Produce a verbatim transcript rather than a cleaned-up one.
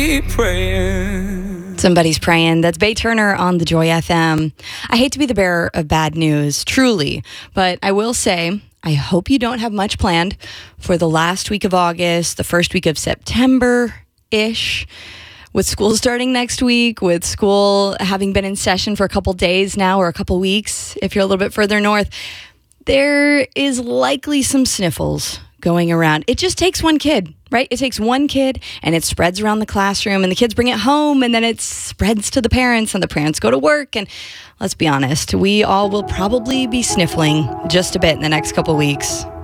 praying. Somebody's praying. That's Bay Turner on the Joy F M. I hate to be the bearer of bad news, truly, but I will say I hope you don't have much planned for the last week of August, the first week of September-ish. With school starting next week, with school having been in session for a couple days now or a couple weeks, if you're a little bit further north, there is likely some sniffles going around. It just takes one kid, right? It takes one kid and it spreads around the classroom and the kids bring it home and then it spreads to the parents and the parents go to work. And let's be honest, we all will probably be sniffling just a bit in the next couple weeks.